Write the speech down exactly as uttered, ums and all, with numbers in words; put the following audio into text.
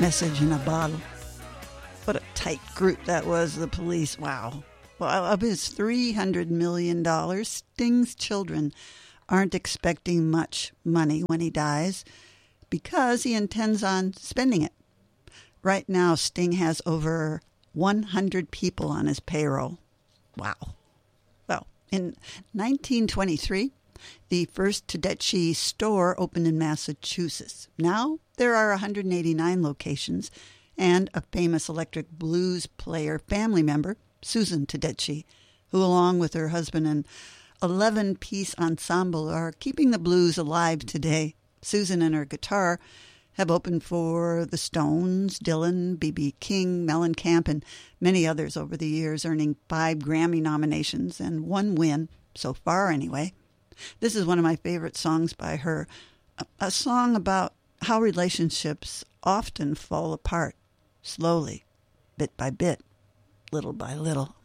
Message in a Bottle. What a tight group that was, the Police. Wow. Well, of his three hundred million dollars, Sting's children aren't expecting much money when he dies because he intends on spending it. Right now, Sting has over one hundred people on his payroll. Wow. Well, in nineteen twenty-three, the first Tedeschi store opened in Massachusetts. Now there are one hundred eighty-nine locations, and a famous electric blues player family member, Susan Tedeschi, who along with her husband and eleven-piece ensemble are keeping the blues alive today. Susan and her guitar have opened for the Stones, Dylan, B B King, Mellencamp, and many others over the years, earning five Grammy nominations and one win, so far anyway. This is one of my favorite songs by her, a song about how relationships often fall apart, slowly, bit by bit, little by little.